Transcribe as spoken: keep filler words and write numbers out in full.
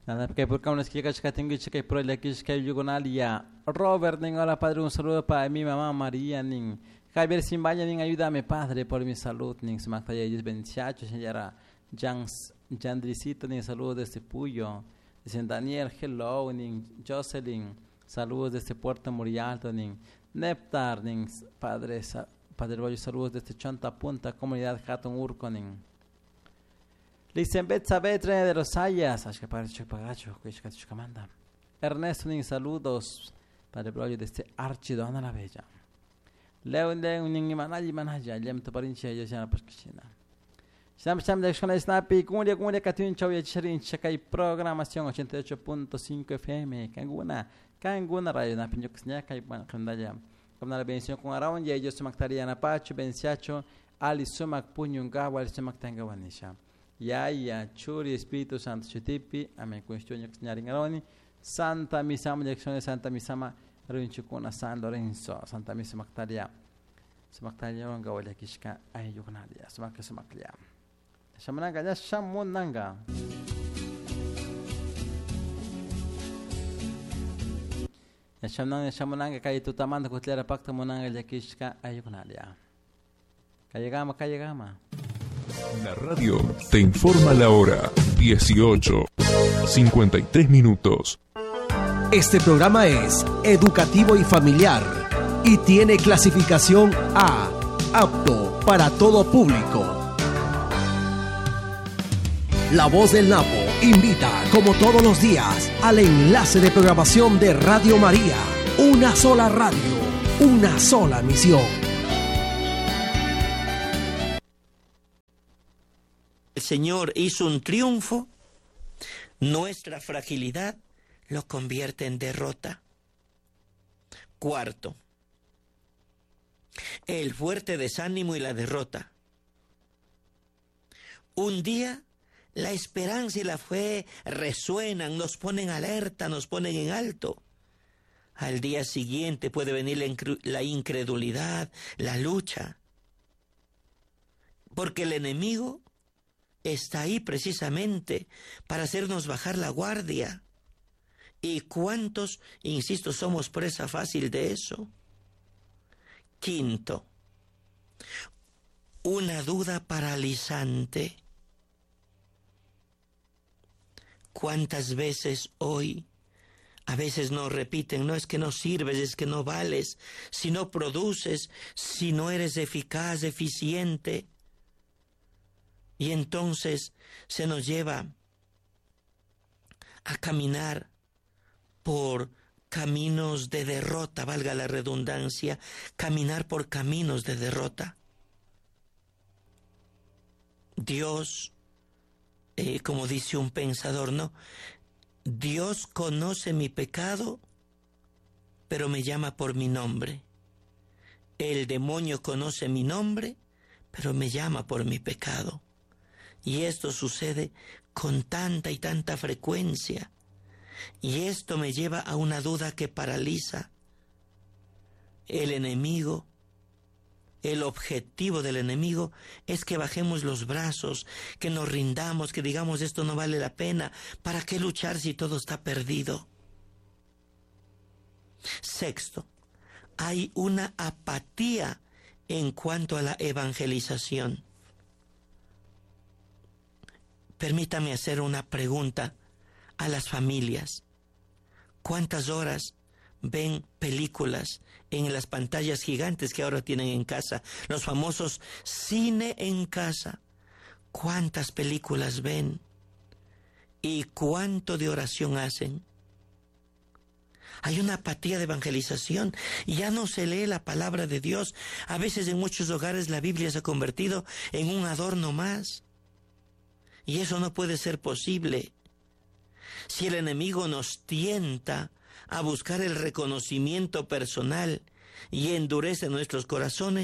Nada, porque por unas chicas que tengo que por el que que yo con Alia. Robert, ning, hola padre, un saludo para mi mamá María, ning. Javier Simbaya, ning, ayúdame padre por mi salud, ning, se me acta ya veintiocho, señora Jans, Jandricito, ning, saludos desde Puyo. Dicen Daniel, hello, ning, Jocelyn, saludos desde Puerto Murialto, ning. Neptar, ning, padre, padre Boyo, saludos desde Chonta Punta, comunidad Hatton Urco, ning. Dicen Betsabe, tren de los Sayas, acho que parece que pagacho, que es que se manda. Ernesto, ning, saludos, padre Boyo, desde Archidona la Bella. Leon, Leon, ning, manaya, manaya, lem to parincha, yo ya no pues que china. Sham Sham de Shona Snappy, cumbia, cumbia, catun, chau, y chirin, chacay, programación ochenta y ocho punto cinco F M, Kanguna, Kanguna, radio, na pinyo ksnyaka, y bueno, kandaya. Como la bendición con Araón, y ellos se mactarían a Pacho, Benciacho, Ali Sumac, Puñungawa, Ali Sumac Tangawanisha. Ya, ya, Churi, Espíritu Santo, Chutipi, Amén, cuestión, y ksnyarin Aroni, Santa Misama, dirección de Santa Misama, Rinchukuna, San Lorenzo, Santa Misa Mactaria, Sumaktaria, Gawala Kishka, Ayunadia, Sumak Sumaklia. Shamananga, ya Shamunanga. Ya Shamananga, Shamananga, Kay Tutamanda, Kutlera Pacta Monanga, Yakishka, Ayunadia. Kayagama, Kayagama. La radio te informa la hora, dieciocho, cincuenta y tres minutos. Este programa es educativo y familiar y tiene clasificación A, apto para todo público. La Voz del Napo invita, como todos los días, al enlace de programación de Radio María. Una sola radio, una sola misión. El Señor hizo un triunfo, nuestra fragilidad lo convierte en derrota. Cuarto, el fuerte desánimo y la derrota. Un día la esperanza y la fe resuenan, nos ponen alerta, nos ponen en alto. Al día siguiente puede venir la, incre- la incredulidad, la lucha. Porque el enemigo está ahí precisamente para hacernos bajar la guardia. ¿Y cuántos, insisto, somos presa fácil de eso? Quinto, una duda paralizante. ¿Cuántas veces hoy, a veces nos repiten, no es que no sirves, es que no vales, si no produces, si no eres eficaz, eficiente? Y entonces se nos lleva a caminar por caminos de derrota, valga la redundancia, caminar por caminos de derrota. Dios, eh, como dice un pensador, ¿no? Dios conoce mi pecado, pero me llama por mi nombre. El demonio conoce mi nombre, pero me llama por mi pecado. Y esto sucede con tanta y tanta frecuencia. Y esto me lleva a una duda que paraliza. El enemigo, el objetivo del enemigo es que bajemos los brazos, que nos rindamos, que digamos esto no vale la pena. ¿Para qué luchar si todo está perdido? Sexto, hay una apatía en cuanto a la evangelización. Permítame hacer una pregunta a las familias. ¿Cuántas horas ven películas en las pantallas gigantes que ahora tienen en casa? Los famosos cine en casa. ¿Cuántas películas ven? ¿Y cuánto de oración hacen? Hay una apatía de evangelización y ya no se lee la palabra de Dios. A veces en muchos hogares la Biblia se ha convertido en un adorno más. Y eso no puede ser posible. Si el enemigo nos tienta a buscar el reconocimiento personal y endurece nuestros corazones,